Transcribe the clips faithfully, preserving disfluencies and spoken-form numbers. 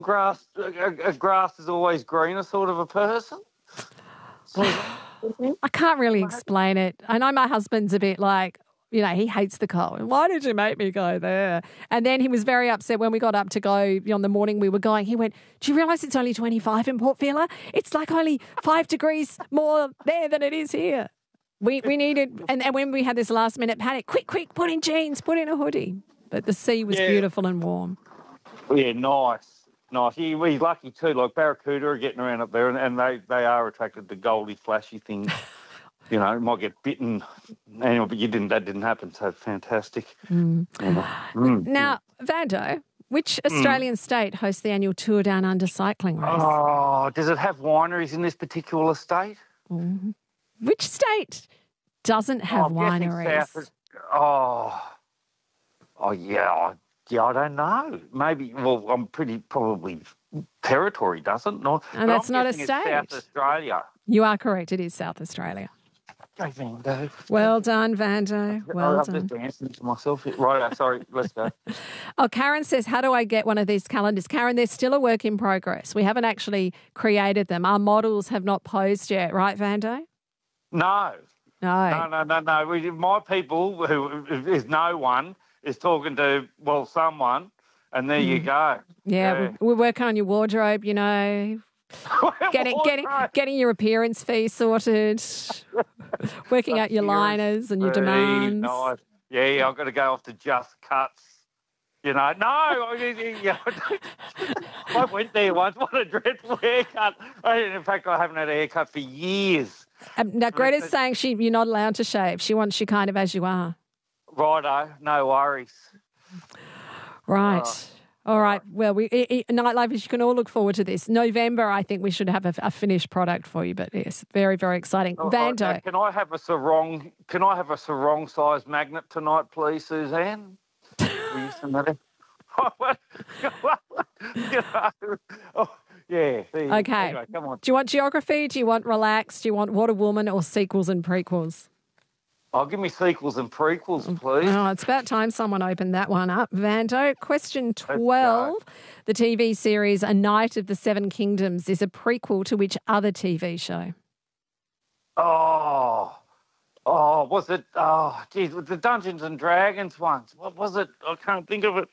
grass, a, a grass is always greener sort of a person. I can't really explain it. I know my husband's a bit like, you know, he hates the cold. Why did you make me go there? And then he was very upset when we got up to go on the morning we were going. He went, do you realise it's only twenty-five in Port Vila? It's like only five degrees more there than it is here. We we needed, and, and when we had this last minute panic, quick, quick, put in jeans, put in a hoodie. But the sea was Yeah. beautiful and warm. Yeah, nice. Nice. He, he's lucky too. Like barracuda are getting around up there, and, and they, they are attracted to goldy, flashy things. You know, might get bitten. Anyway, but you didn't. That didn't happen. So fantastic. Mm. Mm. Now, Vando, which Australian mm. state hosts the annual Tour Down Under cycling race? Oh, does it have wineries in this particular state? Mm. Which state doesn't have oh, wineries? South, oh, oh yeah, I, yeah. I don't know. Maybe. Well, I'm pretty probably territory doesn't. No, and that's I'm not a state. It's South Australia. You are correct. It is South Australia. Go, Vando. Well done, Vando. Well I'm done. just dancing to myself. Right, sorry, let's go. Oh, Karen says, how do I get one of these calendars? Karen, they're still a work in progress. We haven't actually created them. Our models have not posed yet, right, Vando? No. No. No, no, no, no. We, my people, who is no one, is talking to, well, someone, and there mm. you go. Yeah, yeah. We're, we're working on your wardrobe, you know. getting getting getting your appearance fee sorted, working out your liners and your demands. Nice. Yeah, I've got to go off to Just Cuts. You know, no, I, I went there once. What a dreadful haircut. I, in fact, I haven't had a haircut for years. Um, now, Greta's saying she you're not allowed to shave. She wants you kind of as you are. Righto, no worries. Right. Oh. All right. Well, we Nightlifers, you can all look forward to this. November, I think we should have a, a finished product for you. But yes, very, very exciting. Oh, Vando, oh, can I have a sarong? Can I have a sarong size magnet tonight, please, Suzanne? you know, oh, yeah. Okay. Anyway, come on. Do you want geography? Do you want relaxed? Do you want What a Woman or sequels and prequels? Oh, give me sequels and prequels, please. Oh, it's about time someone opened that one up. Vando, question twelve. The T V series A Knight of the Seven Kingdoms is a prequel to which other T V show? Oh, oh, was it? Oh, geez, the Dungeons and Dragons ones. What was it? I can't think of it.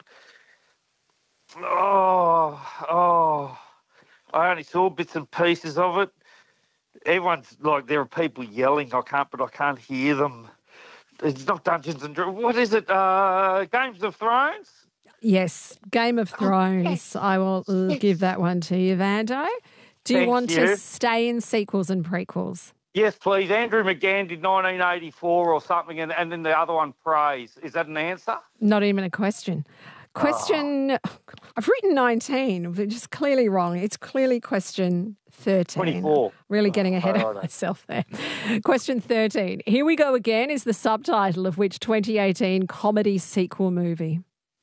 Oh, oh, I only saw bits and pieces of it. Everyone's like, there are people yelling. I can't, but I can't hear them. It's not Dungeons and Dragons. What is it? Uh, Games of Thrones? Yes, Game of Thrones. Oh, yes. I will yes. give that one to you, Vando. Do you Thank want you. to stay in sequels and prequels? Yes, please. Andrew McGann did nineteen eighty-four or something, and, and then the other one, Praise. Is that an answer? Not even a question. Question, oh. I've written nineteen, which is clearly wrong. It's clearly question thirteen. twenty-four. Really getting ahead oh, of right. myself there. Question thirteen. Here We Go Again is the subtitle of which twenty eighteen comedy sequel movie?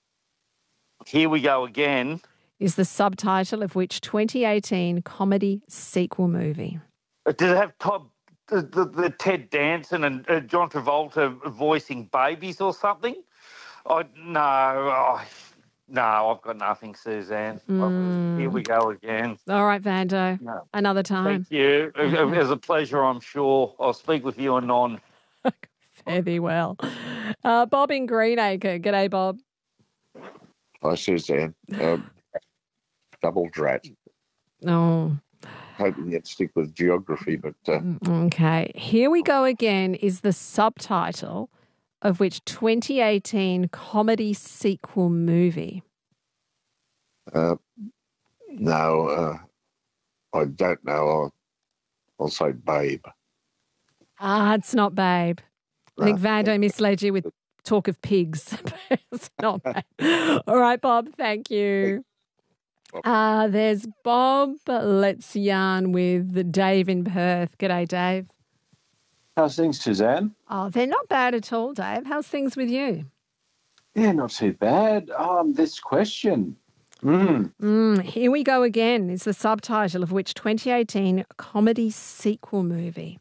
Here We Go Again is the subtitle of which twenty eighteen comedy sequel movie? Does it have Todd, the, the, the Ted Danson and uh, John Travolta voicing babies or something? Oh, no, oh, no, I've got nothing, Suzanne. Mm. Here we go again. All right, Vando, no. Another time. Thank you. It was a pleasure, I'm sure. I'll speak with you anon. Fare thee well. Uh, Bob in Greenacre. G'day, Bob. Hi, Suzanne. Um, double drat. Oh. Hoping you'd stick with geography, but... Uh... Okay. Here We Go Again is the subtitle of which twenty eighteen comedy sequel movie? Uh, no, uh, I don't know. I'll, I'll say Babe. Ah, it's not Babe. I think Vando misled you with talk of pigs. It's not Babe. All right, Bob, thank you. Uh, there's Bob. Let's yarn with Dave in Perth. G'day, Dave. How's things, Suzanne? Oh, they're not bad at all, Dave. How's things with you? Yeah, not too bad. Um, this question. Mm. Mm, Here We Go Again is the subtitle of which twenty eighteen comedy sequel movie?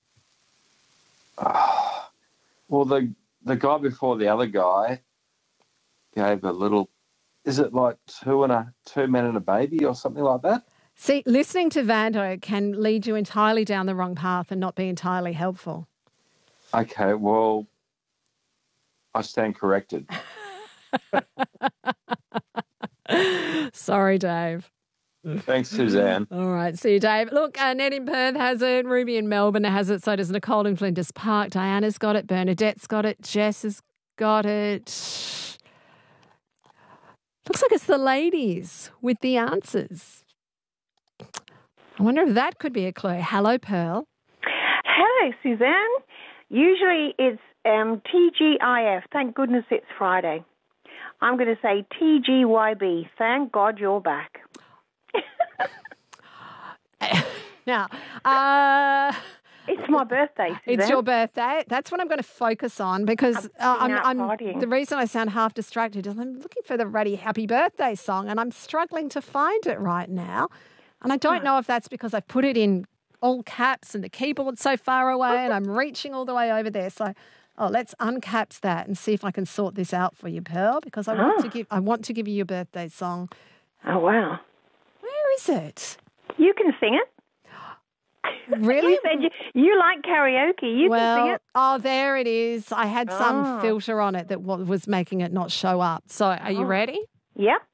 Uh, well, the the guy before the other guy gave a little is it like two and a two men and a baby or something like that? See, listening to Vando can lead you entirely down the wrong path and not be entirely helpful. Okay, well, I stand corrected. Sorry, Dave. Thanks, Suzanne. All right, see you, Dave. Look, uh, Ned in Perth has it. Ruby in Melbourne has it. So does Nicole in Flinders Park. Diana's got it. Bernadette's got it. Jess has got it. Looks like it's the ladies with the answers. I wonder if that could be a clue. Hello, Pearl. Hello, Suzanne. Usually it's um, T G I F. Thank goodness it's Friday. I'm going to say T G Y B. Thank God you're back. Now, uh, it's my birthday, Suzanne. It's your birthday. That's what I'm going to focus on because I'm, uh, I'm, I'm partying. the reason I sound half distracted is I'm looking for the Ruddy Happy Birthday song and I'm struggling to find it right now. And I don't know if that's because I've put it in all caps and the keyboard's so far away and I'm reaching all the way over there. So, oh, let's uncaps that and see if I can sort this out for you, Pearl, because I want Oh. to give I want to give you your birthday song. Oh, wow. Where is it? You can sing it. Really? You said you, you like karaoke. You well, can sing it. oh, there it is. I had some Oh. filter on it that wa- was making it not show up. So, are you Oh. ready? Yep.